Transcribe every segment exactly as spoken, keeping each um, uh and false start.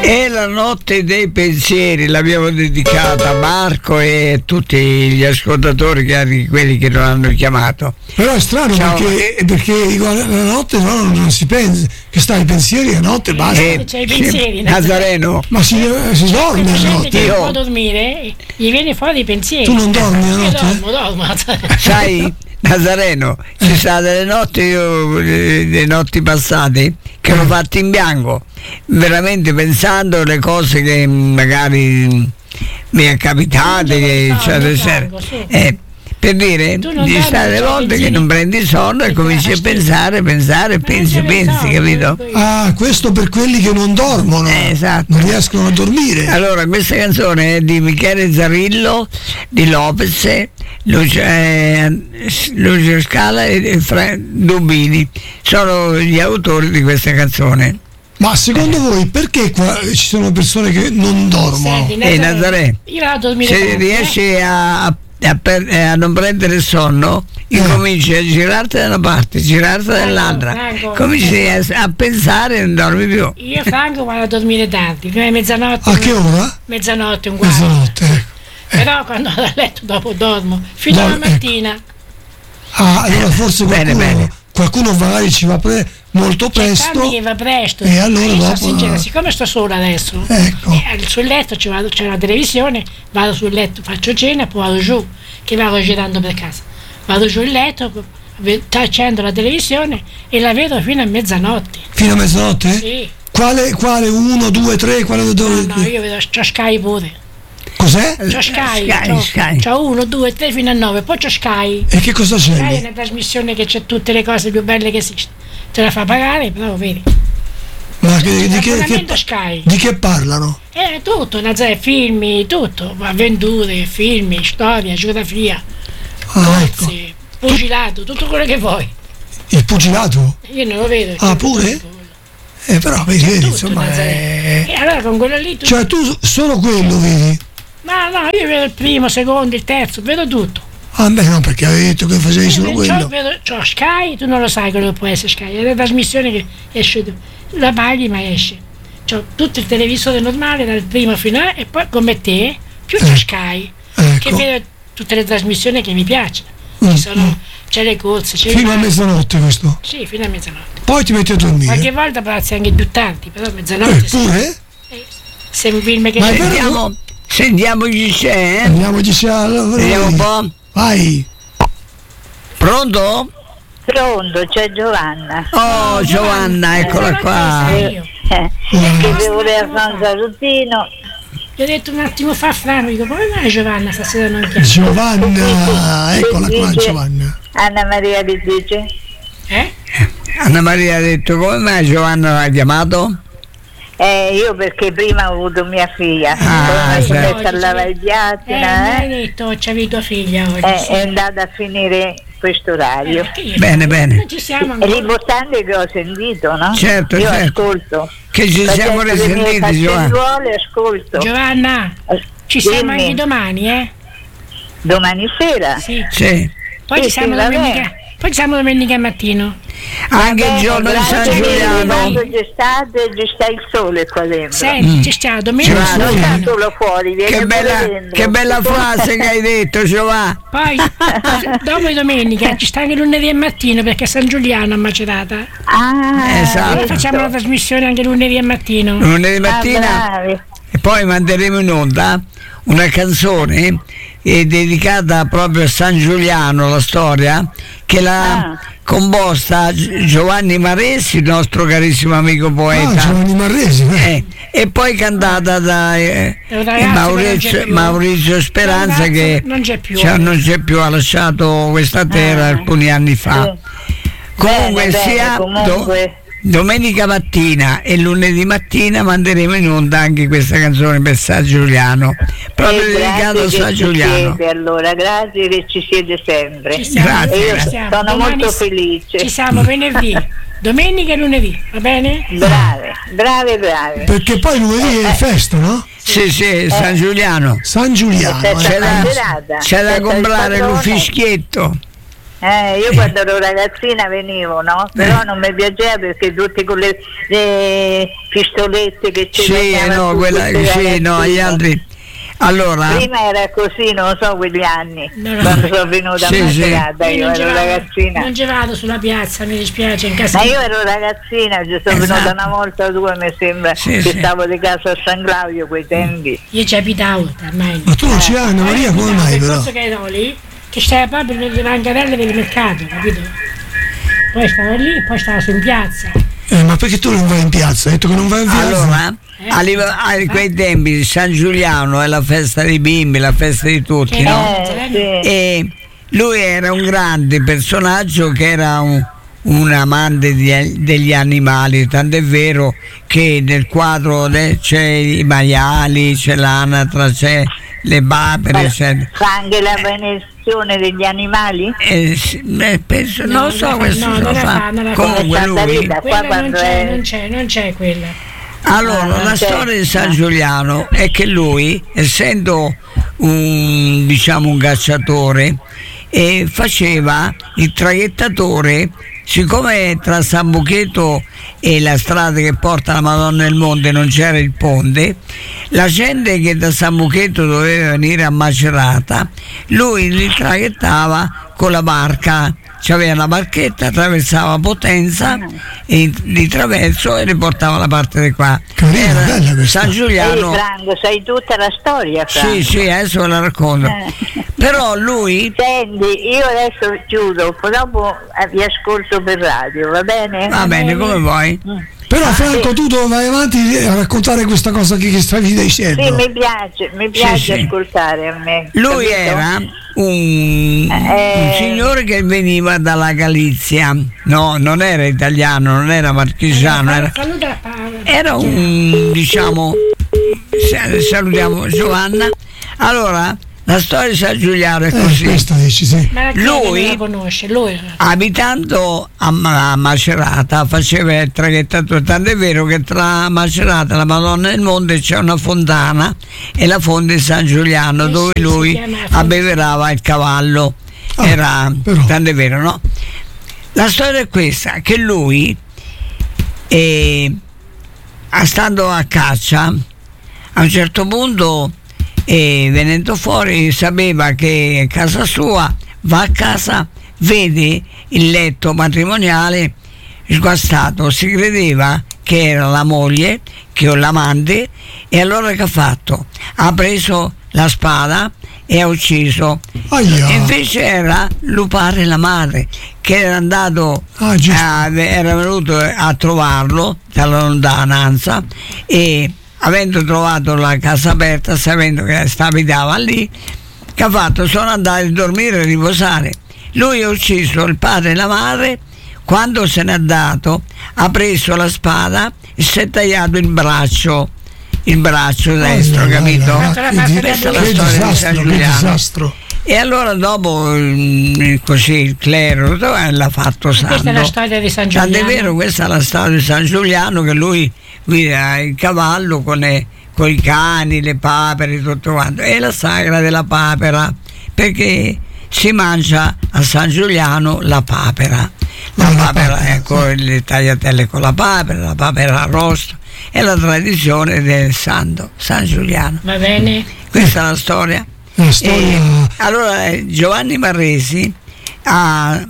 E la notte dei pensieri l'abbiamo dedicata a Marco e a tutti gli ascoltatori, che quelli che non hanno chiamato. Però è strano. Ciao. perché, perché dico, la notte no, non si pensa, che sta ai pensieri a notte basta. Eh, c'è i pensieri, Nazareno. Ma si, si dorme la notte. Che non può dormire, gli viene fuori i pensieri. Tu non dormi la notte? Io dormo, dormo. Sai, Nazareno, ci sono delle notti, io, le notti passate, che ho fatto in bianco, veramente pensando alle cose che magari mi è capitate, che cioè, cioè, eh, per dire, di stare le volte che non prendi sonno e cominci a pensare, pensare, pensi, pensi, capito? Ah, questo per quelli che non dormono, eh, esatto. Non riescono a dormire. Allora, questa canzone è di Michele Zarillo, di Lopez, Lucio, eh, Lucio Scala e Fra Dubini, sono gli autori di questa canzone. Ma secondo voi perché qua ci sono persone che non dormono? Senti, eh, Nazaré, se riesci eh? a, a, a, per, a non prendere sonno, eh. incominci a girarti da una parte, girarti dall'altra, Franco, cominci a, a pensare e non dormi più. Io Franco vado a dormire tardi, prima di mezzanotte. A che ora? Mezzanotte, un quarto. Mezzanotte, ecco. Però quando vado a letto dopo dormo fino Dor- alla mattina. Ecco. Ah, allora forse qualcuno, bene, bene. qualcuno magari ci va pre- molto C'è presto. che va presto. E allora io dopo. sono sincera, siccome sto sola adesso, ecco. eh, sul letto ci vado, c'è la televisione, vado sul letto, faccio cena, poi vado giù, che vado girando per casa. Vado giù in letto, accendo la televisione e la vedo fino a mezzanotte. Fino a mezzanotte? Sì. Quale, quale? Uno, due, tre? Quale dove? No, no, io vedo, c'ho Sky pure. Cos'è? C'ho Sky, Sky, c'ho, Sky. c'ho uno, due, tre fino a nove, poi c'ho Sky. E che cosa c'è? Sky è una trasmissione che c'è tutte le cose più belle che esiste. Te la fa pagare, però vedi. Ma che, di, che, che, Sky. di che parlano? Eh, tutto, Nazaré, film, tutto, avventure, film, storia, geografia, Ah, corse, ecco. pugilato, tutto quello che vuoi. Il pugilato? Io non lo vedo. Ah, pure? Eh, però vedi, vedi, Tutto, insomma. Nazaré. È... E allora con quello lì tu... Cioè tu solo quello vedi? No, no, io vedo il primo, il secondo, il terzo, vedo tutto. Ah, beh, no, perché avevi detto che facevi solo C'ho, quello. vedo, c'ho Sky, tu non lo sai quello che può essere Sky, è una trasmissione che esce, la paghi ma esce. C'ho tutto il televisore normale dal primo fino a e poi come te, più c'è Eh, Sky, ecco. che vedo tutte le trasmissioni che mi piacciono. Mm, Ci sono, mm. c'è le corse, c'è Fino i a mari. mezzanotte questo. Sì, fino a mezzanotte. Poi ti metti a dormire. Qualche volta passi anche più tardi, però mezzanotte. Eh, sì. pure? Eh, se un film che Ma è c'è. vero? Sentiamo, sentiamo chi c'è, eh? Andiamoci a... Vediamo un po'. Vai. Pronto? Pronto, c'è Giovanna. Oh, Giovanna, eccola qua. Eh, eh, che vi voleva fare un salutino. Gli ho detto un attimo fa Franco, dico come mai Giovanna stasera non chiama? Giovanna, eccola qua Dice- Giovanna. Anna Maria che dice? Eh? Anna Maria ha detto come mai Giovanna l'ha chiamato? Eh, io perché prima ho avuto mia figlia, Ah, poi mi sono certo. messa a lavare i piatti, Eh, mi eh, hai detto c'avevi tua figlia oggi. eh, sì. è andata a finire questo orario. Eh, perché io- Bene, bene. Non ci siamo È ancora. l'importante che ho sentito, no? Certo, Io certo. ascolto. Che ci siamo Facendo le mie risentiti, Giovanna. faccenduole, ascolto. Giovanna, Eh, ci siamo dimmi. anche domani, eh? Domani sera? Sì. Sì. Poi Sì, ci siamo sì, va domenica. bene. Poi ci siamo domenica mattino. Anche il Vabbè, giorno di grazie San che Giuliano. Quando c'è stato ci sta il sole qua dentro. Senti, Mm. ci stiamo domenica. Giovanna, Non sta mattina. solo fuori, viene Che pure bella, dentro. che bella frase che hai detto, Giovanna. Poi dopo di domenica ci sta anche lunedì e mattino perché è San Giuliano a Macerata. Ah, Esatto. Allora facciamo la trasmissione anche lunedì e mattino. Lunedì Ah, mattina bravi. e poi manderemo in onda una canzone eh, dedicata proprio a San Giuliano, la storia, che l'ha Ah. composta Gi- Giovanni Maresi, il nostro carissimo amico Ah, poeta. Giovanni Marresi, eh. Eh, e poi cantata da eh, È un ragazzo che non Maurizio, c'è più. Maurizio Speranza È un che ragazzo non c'è più. cioè, non c'è più, ha lasciato questa terra Ah. alcuni anni fa. Sì. Comunque Bene, bene, sia comunque. do- domenica mattina e lunedì mattina manderemo in onda anche questa canzone per San Giuliano, proprio Eh, dedicata a grazie che San ci Giuliano. siete, allora, grazie che ci siete sempre. Ci siamo, Grazie, E io ci siamo. sono Domani molto s- felice. Ci siamo venerdì, domenica e lunedì, va bene? Brave, brave, brave. Perché poi lunedì è festa, no? Sì, sì, San Giuliano. San Giuliano. È eh. C'è da, Serata. c'è da Festa del comprare patrono. un fischietto. Eh, io quando ero ragazzina venivo, no? Però non mi piaceva perché tutte quelle le pistolette che ci Sì, no, quella, sì, no, gli altri. Allora, prima era così, non so quegli anni, No, no, quando no. sono venuta Sì, a sì. Macerata, io non ci ero vado- ragazzina. Non ci vado sulla piazza, mi dispiace, in casa. Ma io ero ragazzina, ci sono Esatto. venuta una volta o due, mi sembra, Sì, che sì. stavo di casa a San Claudio quei tempi. Io ci abitavo ormai. Ma tu non ci hai, Anna Maria, come mai però? Penso che ero lì, che stava proprio nelle bancarelle del mercato, capito? Poi stavo lì, poi stavo su in piazza. Eh, ma perché tu non vai in piazza? Hai detto che non vai in piazza? allora a, live- a quei tempi San Giuliano è la festa dei bimbi, la festa di tutti, Sì. no? Eh, sì. E lui era un grande personaggio che era un, un amante di- degli animali, tant'è vero che nel quadro de- c'è i maiali, c'è l'anatra, c'è le papere, c'è... Fa anche la benedizione degli animali? eh, sì, eh, penso, No, non so non la fa- questo no, se lo non la fa. fa, non la fa. Comunque Santa lui Rita. Qua Quella non quando c'è, è- non c'è, non c'è quella. allora Ah, la non c'è. storia di San Giuliano è che lui, essendo un diciamo un cacciatore, eh, faceva il traghettatore, siccome tra San Buchetto e la strada che porta la Madonna del Monte non c'era il ponte, la gente che da San Buchetto doveva venire a Macerata, lui li traghettava con la barca, c'aveva una barchetta, attraversava Potenza e di traverso e li portava alla parte di qua. Carina, bella questa. San Ehi Giuliano. Franco, sai tutta la storia, Franco. Sì, sì, adesso ve la racconto. Eh. Però lui, Senti, io adesso chiudo, poi dopo eh, vi ascolto per radio, va bene? va bene, come vuoi. Però Franco, tu dove vai avanti a raccontare questa cosa che, che stavi dicendo? Sì, mi piace, mi piace sì. ascoltare a me. Lui capito? era un, Eh. un signore che veniva dalla Galizia, no, non era italiano, non era marchigiano, era, Saluta la Paola. era un, diciamo, sa- salutiamo Giovanna. Allora, la storia di San Giuliano è Eh, così. questa dici, sì. Ma chi Lui- non la conosce? Lui. Abitando a, Ma- a Macerata faceva il traghettatore, tant'è vero che tra Macerata e la Madonna del Monte c'è una fontana e la fonte di San Giuliano Eh dove sì, si lui chiama fonte. abbeverava il cavallo. Ah, Era però. tant'è vero, no? La storia è questa, che lui eh, stando a caccia a un certo punto, e venendo fuori, sapeva che a casa sua, va a casa, vede il letto matrimoniale sguastato, si credeva che era la moglie, che o l'amante, e allora che ha fatto? Ha preso la spada e ha ucciso. Aia. E invece era Lupare la madre, che era andato, Ah, giusto. a- era venuto a trovarlo dalla lontananza, e avendo trovato la casa aperta, sapendo che abitava lì, che ha fatto? Sono andati a dormire e riposare. Lui ha ucciso il padre e la madre. Quando se n'è andato, ha preso la spada e si è tagliato il braccio, il braccio destro, Aia, capito? aia, Questa è che la di- parte della che storia di San disastro, che Giuliano. disastro. E allora dopo mm, così il clero eh, l'ha fatto santo. Questa è la storia di San Tant'è Giuliano. vero, questa è la storia di San Giuliano, che lui guida il cavallo con, le, con i cani, le papere, tutto quanto. È la sagra della papera, perché si mangia a San Giuliano la papera. La Ah, la papera, papera, ecco, le tagliatelle con la papera, la papera arrosto. È la tradizione del santo San Giuliano. Va bene? Questa è la storia. La storia. E allora eh, Giovanni Marresi ha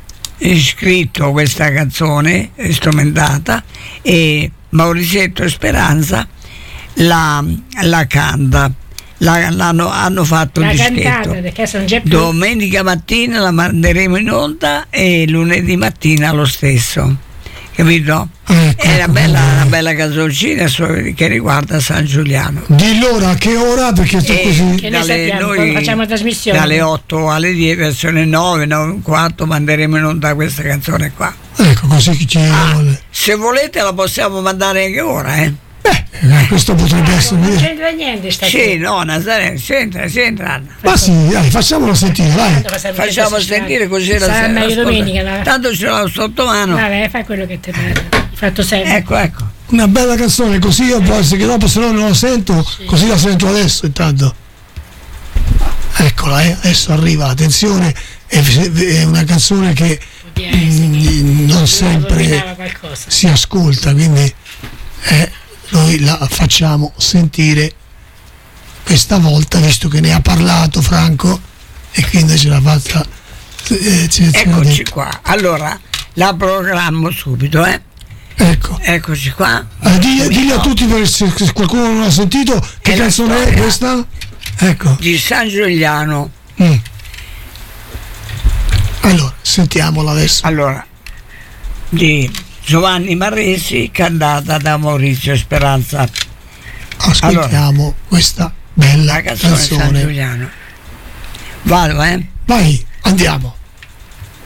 scritto questa canzone eh, strumentata, e Maurizietto e Speranza la, la canta. La- l'hanno, hanno fatto La un cantata, dischetto. perché sono già più. Domenica mattina la manderemo in onda e lunedì mattina lo stesso, capito? Ecco, È una ecco, bella, come- una bella canzoncina su- che riguarda San Giuliano. Di l'ora a che ora? Perché sto E così. Che ne sappiamo, quando facciamo la trasmissione? dalle otto alle dieci, verso le nove, nove e un quarto manderemo in onda questa canzone qua. Ecco, così chi ci Ah, vuole. se volete la possiamo mandare anche ora, eh? Eh, questo potrebbe essere Non un'idea. c'entra niente sta Sì, no, Nazareno, c'entra, c'entra. Anna. Ma sì, dai, facciamolo sentire, dai. Facciamo sentire così la Sarà sera. meglio ascolta. domenica. No? Tanto ce l'ho sotto mano. Vabbè, fai quello che ti pare. Hai fatto sempre. Ecco, ecco. Una bella canzone, così io poi, se che dopo se no non la sento, così la sento adesso intanto. Eccola, eh, adesso arriva, attenzione, è, è una canzone che mh, non sempre si ascolta, quindi eh, noi la facciamo sentire questa volta, visto che ne ha parlato Franco e quindi ce l'ha fatta. Eh, ce Eccoci qua, allora la programmo subito, eh. Ecco. Eccoci qua. Eh, digli, digli a tutti, per se qualcuno non ha sentito, che È canzone è questa? Ecco. Di San Giuliano. Mm. Allora, sentiamola adesso. Allora, di Giovanni Marresi, cantata da Maurizio Speranza. Ascoltiamo allora, questa bella la canzone, canzone. San Giuliano. Vado, eh? Vai, andiamo.